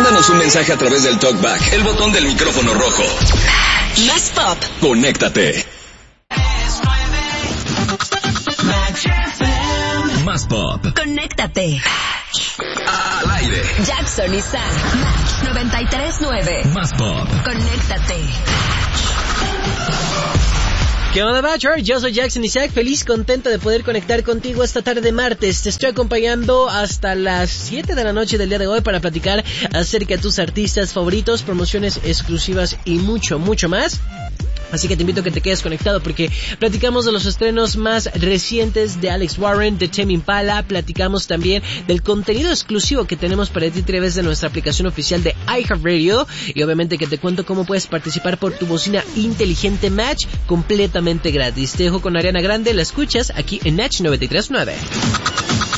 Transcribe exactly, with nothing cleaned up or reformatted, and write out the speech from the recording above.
Mándanos un mensaje a través del TalkBack, el botón del micrófono rojo. Más pop. Conéctate. Más pop. Conéctate. Al aire. Jackson y Sam. Match noventa y tres nueve. Más pop. Conéctate. ¿Qué onda, Bachelor? Yo soy Jackson Isaac, feliz, contento de poder conectar contigo esta tarde de martes. Te estoy acompañando hasta las siete de la noche del día de hoy para platicar acerca de tus artistas favoritos, promociones exclusivas y mucho, mucho más. Así que te invito a que te quedes conectado porque platicamos de los estrenos más recientes de Alex Warren, de Tame Impala, platicamos también del contenido exclusivo que tenemos para ti a través de nuestra aplicación oficial de iHeartRadio y obviamente que te cuento cómo puedes participar por tu bocina inteligente Match completamente gratis. Te dejo con Ariana Grande, la escuchas aquí en Match noventa y tres nueve.